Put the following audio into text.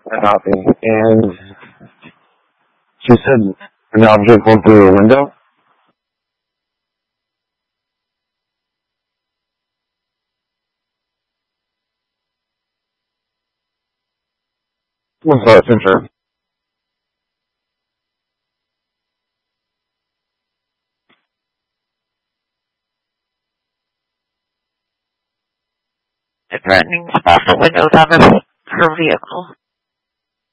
nothing. And she said an object went through a window. What's that, Fincher? Threatening to smash the windows out of her vehicle.